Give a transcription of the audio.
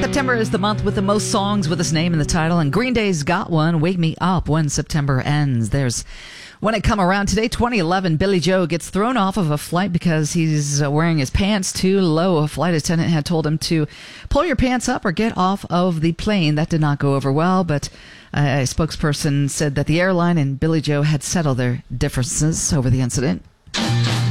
September is the month with the most songs with his name in the title, and Green Day's got one, Wake Me Up When September Ends. There's When It Come Around. Today, 2011, Billy Joe gets thrown off of a flight because he's wearing his pants too low. A flight attendant had told him to pull your pants up or get off of the plane. That did not go over well, but a spokesperson said that the airline and Billy Joe had settled their differences over the incident.